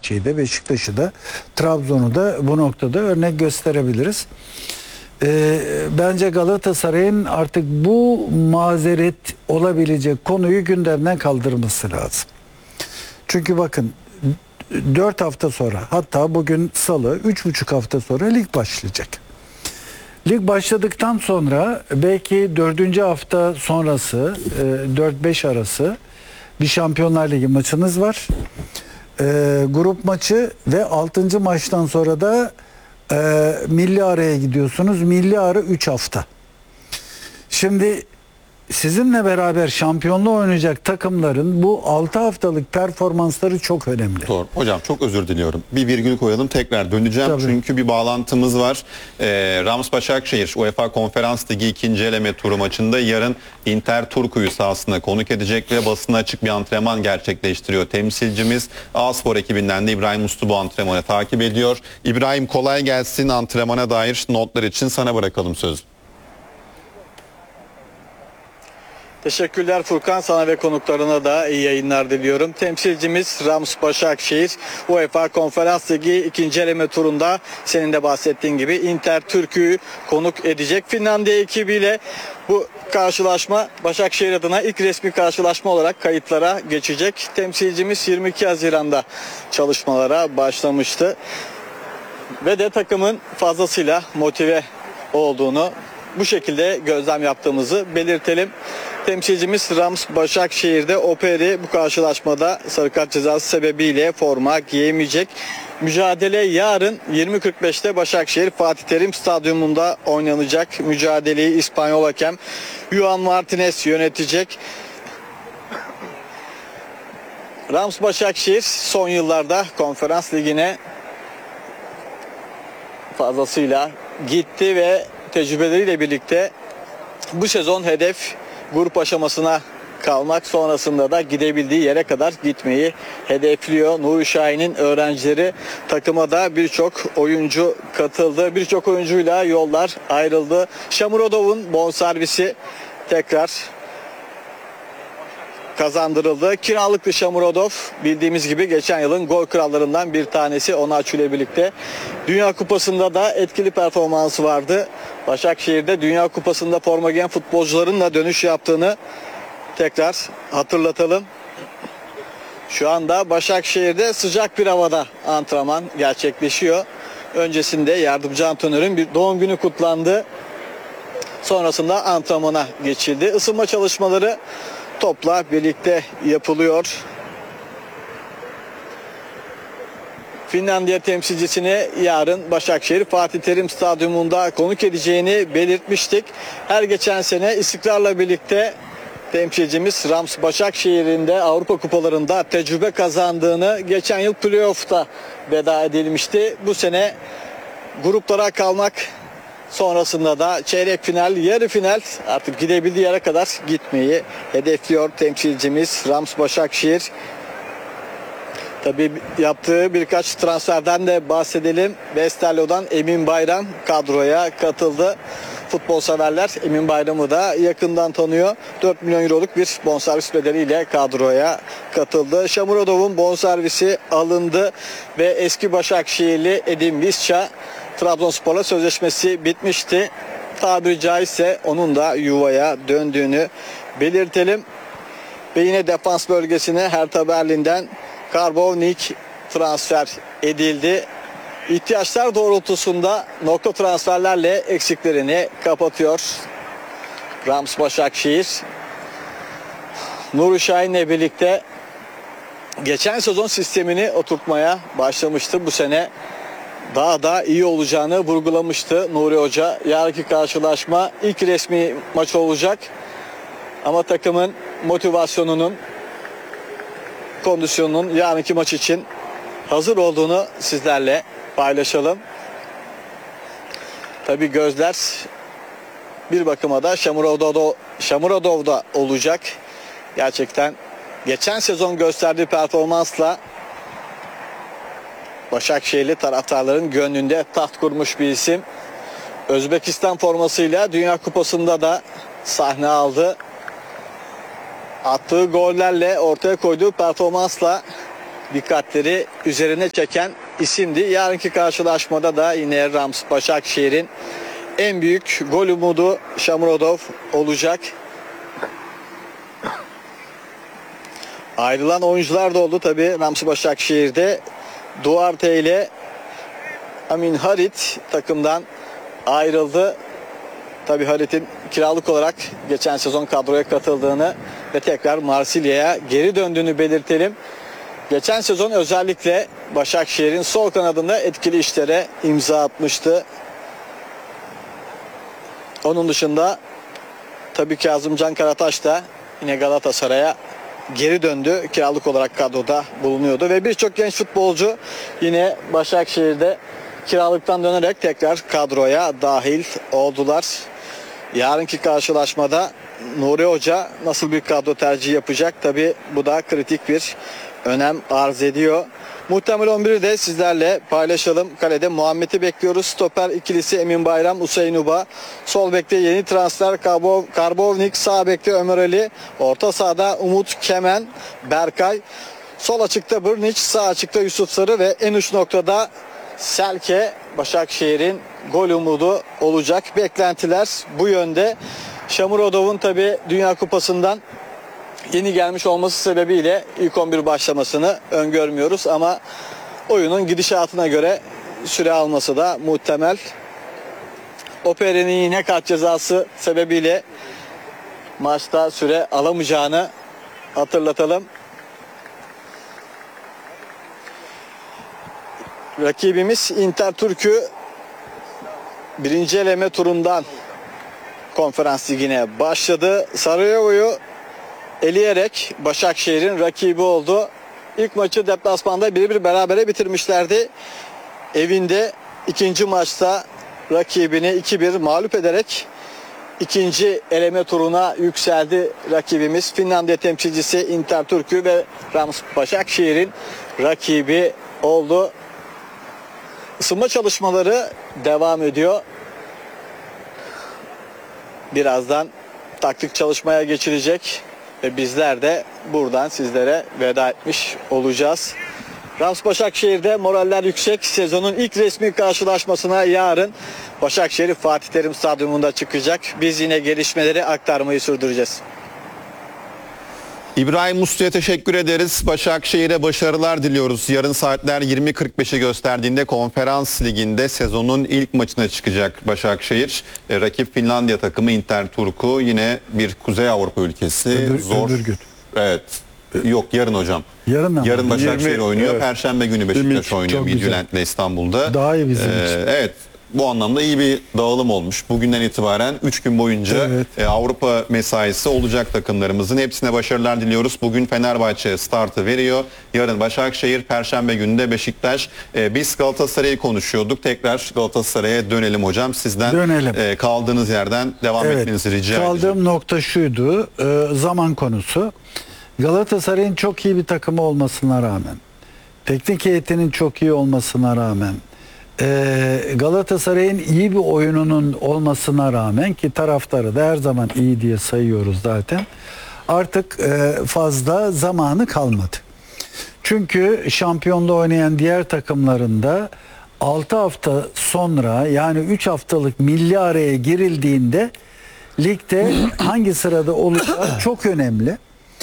Fenerbahçe'yi de, Beşiktaş'ı da, Trabzon'u da bu noktada örnek gösterebiliriz. Bence Galatasaray'ın artık bu mazeret olabilecek konuyu gündemden kaldırması lazım. Çünkü bakın 4 hafta sonra, hatta bugün Salı, 3,5 hafta sonra lig başlayacak. Lig başladıktan sonra belki 4. hafta sonrası 4-5 arası bir Şampiyonlar Ligi maçınız var. Grup maçı ve 6. maçtan sonra da milli araya gidiyorsunuz. Milli ara 3 hafta. Şimdi sizinle beraber şampiyonluğu oynayacak takımların bu 6 haftalık performansları çok önemli. Doğru. Hocam çok özür diliyorum. Bir virgül koyalım, tekrar döneceğim. Tabii. Çünkü bir bağlantımız var. Rams Başakşehir UEFA Konferans Ligi 2. eleme turu maçında yarın Inter Turku'yu sahasına konuk edecek ve basına açık bir antrenman gerçekleştiriyor. Temsilcimiz A-Spor ekibinden de İbrahim Uslu bu antrenmanı takip ediyor. İbrahim, kolay gelsin. Antrenmana dair notlar için sana bırakalım sözü. Teşekkürler Furkan, sana ve konuklarına da iyi yayınlar diliyorum. Temsilcimiz Rams Başakşehir UEFA Konferans Ligi 2. eleme turunda senin de bahsettiğin gibi Inter Türk'ü konuk edecek. Finlandiya ekibiyle bu karşılaşma Başakşehir adına ilk resmi karşılaşma olarak kayıtlara geçecek. Temsilcimiz 22 Haziran'da çalışmalara başlamıştı. Ve de takımın fazlasıyla motive olduğunu bu şekilde gözlem yaptığımızı belirtelim. Temsilcimiz Rams Başakşehir'de Operi bu karşılaşmada sarı kart cezası sebebiyle forma giyemeyecek. Mücadele yarın 20.45'te Başakşehir Fatih Terim Stadyumunda oynanacak. Mücadeleyi İspanyol hakem Juan Martinez yönetecek. Rams Başakşehir son yıllarda Konferans Ligi'ne fazlasıyla gitti ve tecrübeleriyle birlikte bu sezon hedef grup aşamasına kalmak, sonrasında da gidebildiği yere kadar gitmeyi hedefliyor. Nuri Şahin'in öğrencileri takıma da birçok oyuncu katıldı. Birçok oyuncuyla yollar ayrıldı. Şamurodov'un bonservisi tekrar kazandırıldı. Kiralıklı Şamurodov bildiğimiz gibi geçen yılın gol krallarından bir tanesi Onaçu ile birlikte. Dünya Kupası'nda da etkili performansı vardı. Başakşehir'de Dünya Kupası'nda forma giyen futbolcuların da dönüş yaptığını tekrar hatırlatalım. Şu anda Başakşehir'de sıcak bir havada antrenman gerçekleşiyor. Öncesinde yardımcı antrenörün bir doğum günü kutlandı. Sonrasında antrenmana geçildi. Isınma çalışmaları topla birlikte yapılıyor. Finlandiya temsilcisini yarın Başakşehir Fatih Terim Stadyumunda konuk edeceğini belirtmiştik. Her geçen sene istikrarla birlikte temsilcimiz Rams Başakşehir'in de Avrupa Kupalarında tecrübe kazandığını, geçen yıl playoff'ta veda edilmişti. Bu sene gruplara kalmak, sonrasında da çeyrek final, yarı final, artık gidebildiği yere kadar gitmeyi hedefliyor temsilcimiz Rams Başakşehir. Tabii yaptığı birkaç transferden de bahsedelim. Westerlo'dan Emin Bayram kadroya katıldı. Futbol severler Emin Bayram'ı da yakından tanıyor. 4 milyon euroluk bir bonservis bedeliyle kadroya katıldı. Şamurodov'un bonservisi alındı ve eski Başakşehirli Edin Visca Trabzonspor'la sözleşmesi bitmişti. Tabiri caizse onun da yuvaya döndüğünü belirtelim. Ve yine defans bölgesine Hertha Berlin'den Karbownik transfer edildi. İhtiyaçlar doğrultusunda nokta transferlerle eksiklerini kapatıyor Rams Başakşehir. Nuri Şahin'le birlikte geçen sezon sistemini oturtmaya başlamıştı. Bu sene daha da iyi olacağını vurgulamıştı Nuri Hoca. Yarınki karşılaşma ilk resmi maç olacak. Ama takımın motivasyonunun, kondisyonunun yarınki maç için hazır olduğunu sizlerle paylaşalım. Tabii gözler bir bakıma da Şamurodov'da olacak. Gerçekten geçen sezon gösterdiği performansla Başakşehirli taraftarların gönlünde taht kurmuş bir isim. Özbekistan formasıyla Dünya Kupası'nda da sahne aldı. Attığı gollerle, ortaya koyduğu performansla dikkatleri üzerine çeken isimdi. Yarınki karşılaşmada da yine Rams Başakşehir'in en büyük gol umudu Shomurodov olacak. Ayrılan oyuncular da oldu tabi Rams Başakşehir'de. Duarte ile Amin Harit takımdan ayrıldı. Tabi Harit'in kiralık olarak geçen sezon kadroya katıldığını ve tekrar Marsilya'ya geri döndüğünü belirtelim. Geçen sezon özellikle Başakşehir'in sol kanadında etkili işlere imza atmıştı. Onun dışında tabii Kazımcan Karataş da yine Galatasaray'a geri döndü. Kiralık olarak kadroda bulunuyordu ve birçok genç futbolcu yine Başakşehir'de kiralıktan dönerek tekrar kadroya dahil oldular. Yarınki karşılaşmada Nuri Hoca nasıl bir kadro tercihi yapacak? Tabii bu da kritik bir önem arz ediyor. Muhtemel 11'i de sizlerle paylaşalım. Kalede Muhammed'i bekliyoruz. Stoper ikilisi Emin Bayram, Hüseyin Uba. Sol bekte yeni transfer Karbovnik. Sağ bekte Ömer Ali. Orta sahada Umut Kemen, Berkay. Sol açıkta Brnic, sağ açıkta Yusuf Sarı ve en uç noktada Selke. Başakşehir'in gol umudu olacak. Beklentiler bu yönde. Shomurodov'un tabi Dünya Kupası'ndan yeni gelmiş olması sebebiyle ilk 11 başlamasını öngörmüyoruz ama oyunun gidişatına göre süre alması da muhtemel. Opere'nin yine kart cezası sebebiyle maçta süre alamayacağını hatırlatalım. Rakibimiz Inter Türk'ü birinci eleme turundan Konferans Ligi'ne başladı. Sarajevo'yu eleyerek Başakşehir'in rakibi oldu. İlk maçı deplasmanda 1-1 berabere bitirmişlerdi. Evinde ikinci maçta rakibini 2-1 mağlup ederek ikinci eleme turuna yükseldi rakibimiz. Finlandiya temsilcisi Inter Türk'ü ve Rams Başakşehir'in rakibi oldu. Isınma çalışmaları devam ediyor. Birazdan taktik çalışmaya geçilecek ve bizler de buradan sizlere veda etmiş olacağız. Rams Başakşehir'de moraller yüksek. Sezonun ilk resmi karşılaşmasına yarın Başakşehir Fatih Terim Stadyumunda çıkacak. Biz yine gelişmeleri aktarmayı sürdüreceğiz. İbrahim Muslu'ya teşekkür ederiz. Başakşehir'e başarılar diliyoruz. Yarın saatler 20.45'i gösterdiğinde Konferans Ligi'nde sezonun ilk maçına çıkacak Başakşehir. Rakip Finlandiya takımı Inter Turku, yine bir Kuzey Avrupa ülkesi. Zor. Öbür gün. Evet. Yok, yarın hocam. Yarın Başakşehir 20, oynuyor. evet. Perşembe günü Beşiktaş oynuyor Çok güzel. Midtjylland'le İstanbul'da. Daha iyi bizim için. Evet. Bu anlamda iyi bir dağılım olmuş. Bugünden itibaren 3 gün boyunca Evet. Avrupa mesaisi olacak takımlarımızın. Hepsine başarılar diliyoruz. Bugün Fenerbahçe startı veriyor. Yarın Başakşehir, Perşembe günü de Beşiktaş. Biz Galatasaray'ı konuşuyorduk. Tekrar Galatasaray'a dönelim hocam. Sizden Dönelim. kaldığınız yerden devam etmenizi rica edeceğim. Kaldığım nokta şuydu. Zaman konusu. Galatasaray'ın çok iyi bir takımı olmasına rağmen, teknik heyetinin çok iyi olmasına rağmen, Galatasaray'ın iyi bir oyununun olmasına rağmen, ki taraftarı da her zaman iyi diye sayıyoruz zaten, artık fazla zamanı kalmadı. Çünkü şampiyonluğu oynayan diğer takımlarında 6 hafta sonra, yani 3 haftalık milli araya girildiğinde ligde hangi sırada olacağı çok önemli.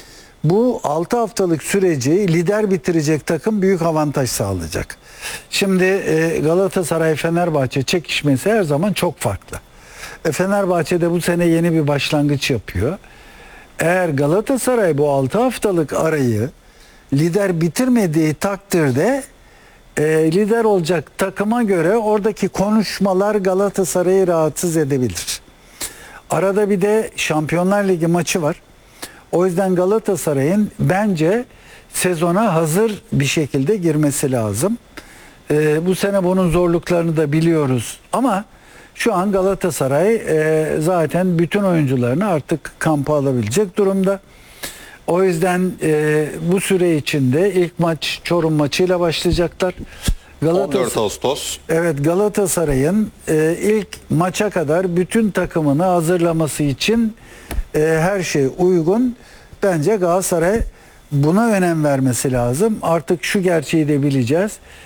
Bu 6 haftalık süreci lider bitirecek takım büyük avantaj sağlayacak. Şimdi Galatasaray-Fenerbahçe çekişmesi her zaman çok farklı. Fenerbahçe de bu sene yeni bir başlangıç yapıyor. Eğer Galatasaray bu 6 haftalık arayı lider bitirmediği takdirde lider olacak takıma göre oradaki konuşmalar Galatasaray'ı rahatsız edebilir. Arada bir de Şampiyonlar Ligi maçı var. O yüzden Galatasaray'ın bence sezona hazır bir şekilde girmesi lazım. Bu sene bunun zorluklarını da biliyoruz. Ama şu an Galatasaray zaten bütün oyuncularını artık kampa alabilecek durumda. O yüzden bu süre içinde ilk maç Çorum maçıyla başlayacaklar. 14 Ağustos. Evet, Galatasaray'ın ilk maça kadar bütün takımını hazırlaması için her şey uygun. Bence Galatasaray buna önem vermesi lazım. Artık şu gerçeği de bileceğiz.